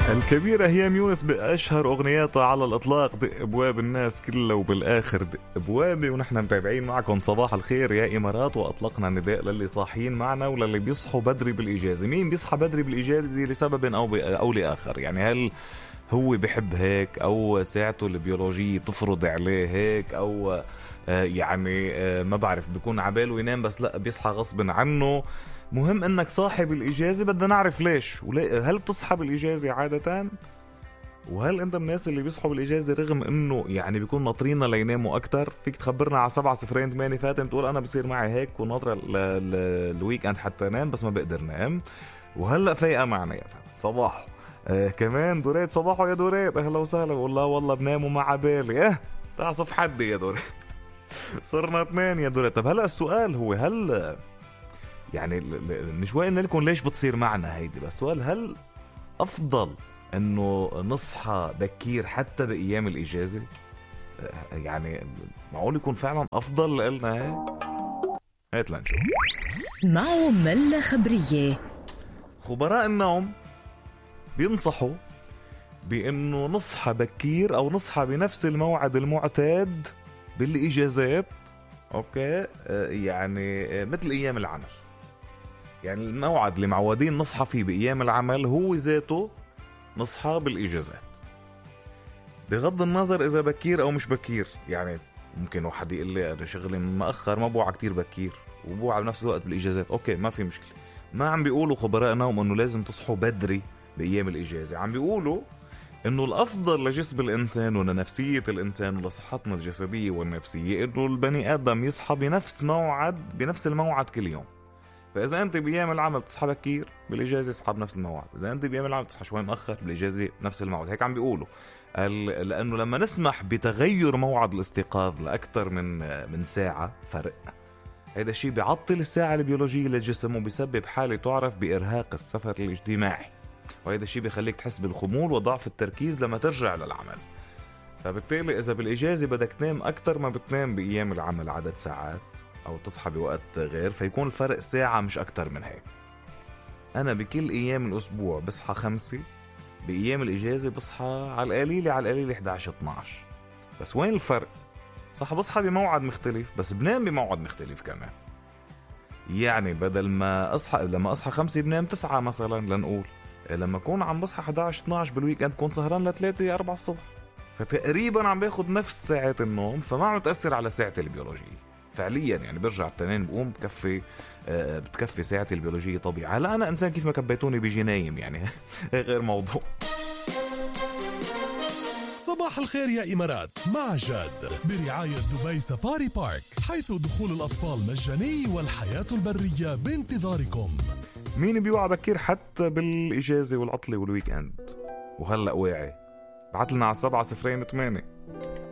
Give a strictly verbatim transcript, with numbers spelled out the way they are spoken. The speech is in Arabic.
الكبيرة هي يونس بأشهر أغنياتها على الإطلاق دق أبواب الناس كلها وبالآخر دق أبوابي. ونحن متابعين معكم صباح الخير يا إمارات، وأطلقنا نداء للي صاحيين معنا وللي بيصحوا بدري بالإجازة. مين بيصحى بدري بالإجازة لسبب أو, أو لآخر؟ يعني هل هو بيحب هيك، أو ساعته البيولوجية بتفرض عليه هيك، أو يعني ما بعرف بيكون عباله ينام بس لا بيصحى غصب عنه. مهم انك صاحب الاجازه، بدنا نعرف ليش. هل بتصحى بالاجازه عاده؟ وهل انت من الناس اللي بيصحوا بالاجازه رغم انه يعني بيكون ناطرين ليناموا اكتر؟ فيك تخبرنا على سبعة صفرين ثمانية فاتن تقول انا بصير معي هيك وناطر الويك اند حتى انام بس ما بقدر نام. وهلا فايقه معنا يا فاتن صباح. آه كمان دوريت صباحو يا دوريت، اهلا وسهلا. والله والله بنام وما عبالي اه تعصف حدي يا دوريت. صرنا اثنين يا دوريت. طب هلا السؤال هو هل يعني مش وين لكم ليش بتصير معنا هيدي، بس سؤال هل افضل انه نصحى بكير حتى بايام الاجازه؟ يعني معقول يكون فعلا افضل لنا هيك؟ هات لنشوف. اسمعوا ملا خبريه. خبراء النوم بينصحوا بانه نصحى بكير او نصحى بنفس الموعد المعتاد بالاجازات. اوكي يعني مثل ايام العمل، يعني الموعد اللي معودين نصحى فيه بأيام العمل هو ذاته نصحى بالإجازات، بغض النظر إذا بكير أو مش بكير. يعني ممكن واحد يقول لي أنا شغلي مأخر ما بوعى كتير بكير وبوعى بنفس الوقت بالإجازات، أوكي ما في مشكلة. ما عم بيقولوا خبراء نوم أنه لازم تصحوا بدري بأيام الإجازة، عم بيقولوا أنه الأفضل لجسم الإنسان ولنفسية الإنسان ولصحتنا الجسدية والنفسية أنه البني آدم يصحى بنفس موعد بنفس الموعد كل يوم. فإذا أنت بأيام العمل بتصحى بكير بالإجازة اصحى بنفس الموعد، إذا أنت بأيام العمل بتصحى شوي مؤخر بالإجازة نفس الموعد. هيك عم بيقولوا لأنه لما نسمح بتغير موعد الاستيقاظ لأكثر من من ساعة فرق، هذا الشيء بيعطل الساعة البيولوجية للجسم وبيسبب حالة تعرف بإرهاق السفر الاجتماعي، وهذا الشيء بيخليك تحس بالخمول وضعف التركيز لما ترجع للعمل. فبالتالي إذا بالإجازة بدك تنام أكثر ما بتنام بأيام العمل عدد ساعات أو تصحى بوقت غير، فيكون الفرق ساعة مش أكتر من هيك. أنا بكل أيام الأسبوع بصحى خمسة، بأيام الإجازة بصحى على القليلة على القليلة إحدى عشر اثنا عشر. بس وين الفرق؟ صح بصحى بموعد مختلف بس بنام بموعد مختلف كمان. يعني بدل ما أصحى لما أصحى خمسة بنام تسعة مثلا لنقول، لما أكون عم بصحى إحدى عشر اثنا عشر بالويك أند بكون سهران لثلاثة أربعة الصبح، فتقريبا عم باخد نفس ساعات النوم، فما عم تأثر على ساعتي البيولوجية فعليا. يعني برجع التنين بقوم بكفي آه بتكفي ساعتي البيولوجية طبيعي. هلا أنا إنسان كيف ما كبيتوني بيجي نايم يعني غير موضوع. صباح الخير يا إمارات مع جاد برعاية دبي سفاري بارك، حيث دخول الأطفال مجاني والحياة البرية بانتظاركم. مين بيوعى بكير حتى بالإجازة والعطلة والويك أند؟ وهلأ واعي بعتلنا على سبعة صفرين ثمانية.